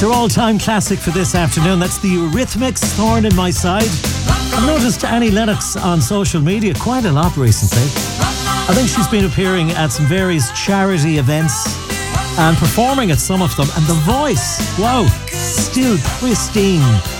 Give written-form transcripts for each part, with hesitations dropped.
their all-time classic for this afternoon. That's the Eurythmics, Thorn in My Side. I've noticed Annie Lennox on social media quite a lot recently. I think she's been appearing at some various charity events and performing at some of them. And the voice, wow, still pristine.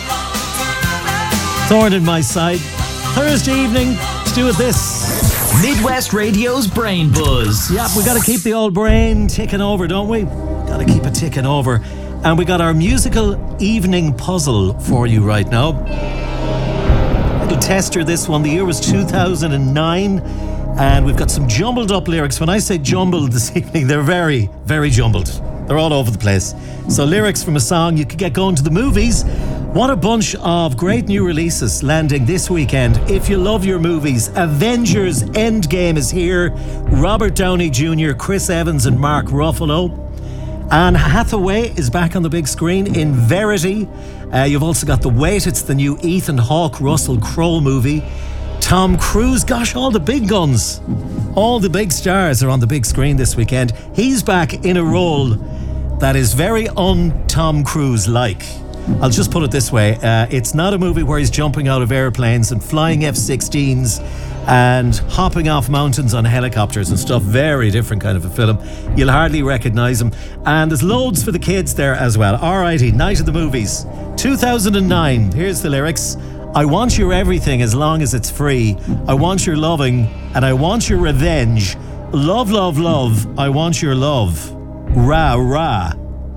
Thorn in My Side. Thursday evening, let's do it this. Midwest Radio's Brain Buzz. Yep, we got to keep the old brain ticking over, don't we? Got to keep it ticking over. And we got our musical evening puzzle for you right now. Little tester, this one. The year was 2009. And we've got some jumbled up lyrics. When I say jumbled this evening, they're very, very jumbled. They're all over the place. So lyrics from a song, you could get going to the movies. What a bunch of great new releases landing this weekend. If you love your movies, Avengers Endgame is here. Robert Downey Jr., Chris Evans and Mark Ruffalo. Anne Hathaway is back on the big screen in Verity. You've also got The Wait. It's the new Ethan Hawke, Russell Crowe movie. Tom Cruise, gosh, all the big guns. All the big stars are on the big screen this weekend. He's back in a role that is very un-Tom Cruise-like. I'll just put it this way. It's not a movie where he's jumping out of airplanes and flying F-16s and hopping off mountains on helicopters and stuff. Very different kind of a film. You'll hardly recognise him. And there's loads for the kids there as well. Alrighty, Night of the Movies. 2009. Here's the lyrics. I want your everything as long as it's free. I want your loving and I want your revenge. Love, love, love. I want your love. Rah, rah.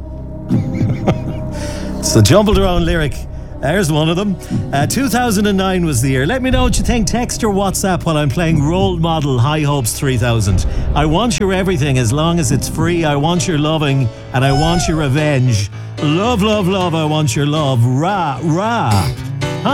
It's a jumbled around lyric. There's one of them. 2009 was the year. Let me know what you think. Text or WhatsApp while I'm playing Role Model High Hopes 3000. I want your everything as long as it's free. I want your loving and I want your revenge. Love, love, love. I want your love. Rah, rah.